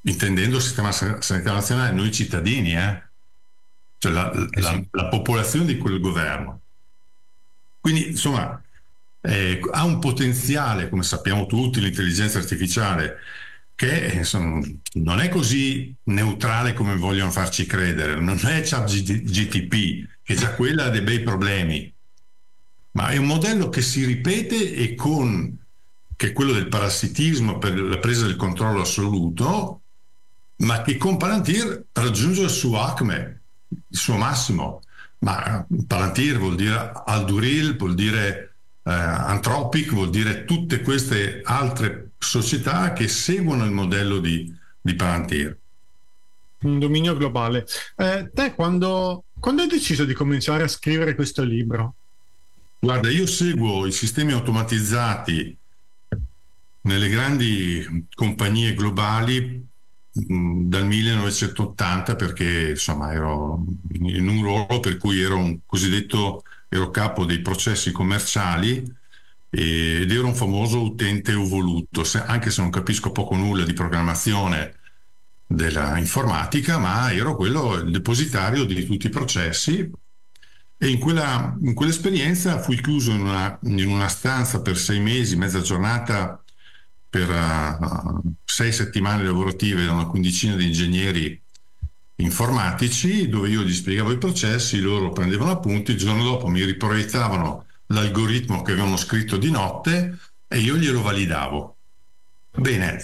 intendendo il sistema sanitario nazionale, noi cittadini, cioè Sì. la popolazione di quel governo. Quindi, insomma, ha un potenziale, come sappiamo tutti, l'intelligenza artificiale, che insomma, non è così neutrale come vogliono farci credere, non è ChatGTP, che già quella ha dei bei problemi, ma è un modello che si ripete che è quello del parassitismo per la presa del controllo assoluto, ma che con Palantir raggiunge il suo acme, il suo massimo. Ma Palantir vuol dire Alduril, vuol dire Anthropic, vuol dire tutte queste altre società che seguono il modello di Palantir. Un dominio globale. Te quando hai deciso di cominciare a scrivere questo libro? Guarda, io seguo i sistemi automatizzati nelle grandi compagnie globali dal 1980 perché insomma ero in un ruolo per cui ero capo dei processi commerciali ed ero un famoso utente evoluto, anche se non capisco poco nulla di programmazione della informatica, ma ero il depositario di tutti i processi e in quell'esperienza fui chiuso in una stanza per 6 mesi, mezza giornata per 6 settimane lavorative da una quindicina di ingegneri informatici, dove io gli spiegavo i processi, loro prendevano appunti, il giorno dopo mi riproiettavano l'algoritmo che avevano scritto di notte e io glielo validavo. Bene,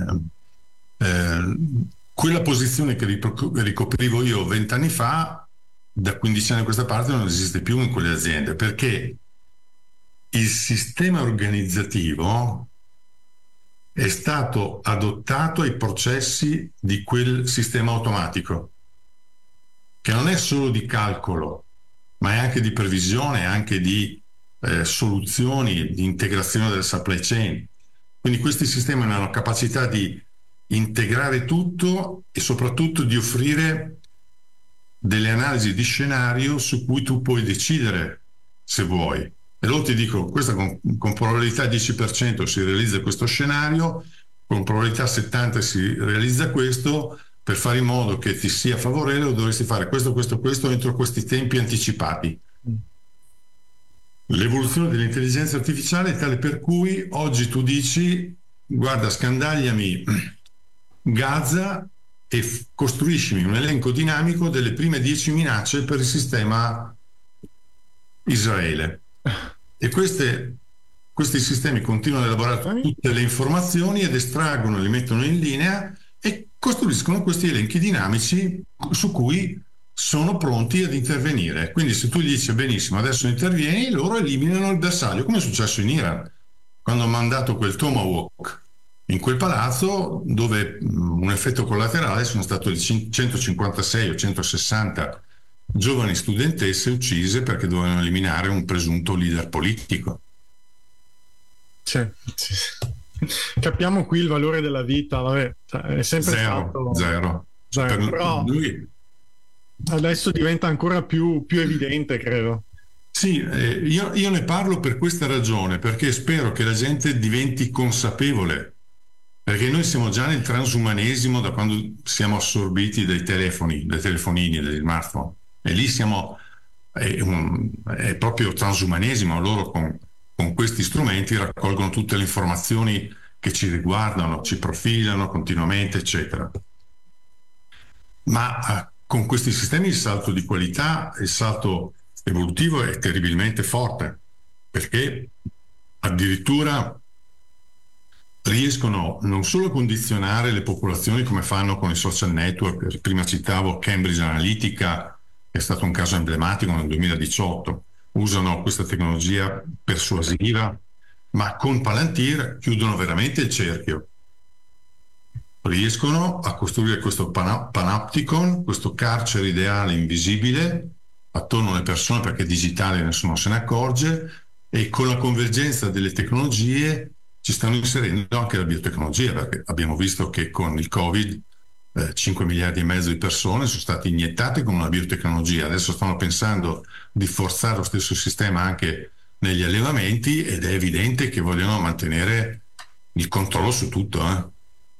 quella posizione che ricoprivo io 20 anni fa, da 15 anni a questa parte non esiste più in quelle aziende, perché il sistema organizzativo è stato adottato ai processi di quel sistema automatico, che non è solo di calcolo, ma è anche di previsione, anche di soluzioni, di integrazione del supply chain. Quindi questi sistemi hanno la capacità di integrare tutto e soprattutto di offrire delle analisi di scenario su cui tu puoi decidere se vuoi. E loro ti dico, questa con probabilità 10% si realizza questo scenario, con probabilità 70 si realizza questo, per fare in modo che ti sia favorevole dovresti fare questo entro questi tempi anticipati. L'evoluzione dell'intelligenza artificiale è tale per cui oggi tu dici, guarda, scandagliami Gaza e costruiscimi un elenco dinamico delle prime 10 minacce per il sistema Israele. E questi sistemi continuano ad elaborare tutte le informazioni ed estraggono, le mettono in linea e costruiscono questi elenchi dinamici su cui sono pronti ad intervenire. Quindi se tu gli dici benissimo, adesso intervieni, loro eliminano il bersaglio, come è successo in Iran, quando hanno mandato quel Tomahawk in quel palazzo dove un effetto collaterale sono stati 156 o 160 giovani studentesse uccise perché dovevano eliminare un presunto leader politico. Sì. Capiamo qui il valore della vita, vabbè, è sempre stato zero. però lui adesso diventa ancora più evidente, credo. Sì, io ne parlo per questa ragione, perché spero che la gente diventi consapevole, perché noi siamo già nel transumanesimo da quando siamo assorbiti dai telefoni, dai telefonini, dagli smartphone, e lì è proprio transumanesimo, loro con questi strumenti raccolgono tutte le informazioni che ci riguardano, ci profilano continuamente, eccetera. Ma con questi sistemi il salto di qualità, il salto evolutivo è terribilmente forte, perché addirittura riescono non solo a condizionare le popolazioni come fanno con i social network, prima citavo Cambridge Analytica, che è stato un caso emblematico nel 2018, usano questa tecnologia persuasiva, ma con Palantir chiudono veramente il cerchio. Riescono a costruire questo panopticon, questo carcere ideale invisibile attorno alle persone perché è digitale, nessuno se ne accorge, e con la convergenza delle tecnologie ci stanno inserendo anche la biotecnologia, perché abbiamo visto che con il Covid 5 miliardi e mezzo di persone sono state iniettate con una biotecnologia. Adesso stanno pensando di forzare lo stesso sistema anche negli allevamenti ed è evidente che vogliono mantenere il controllo su tutto.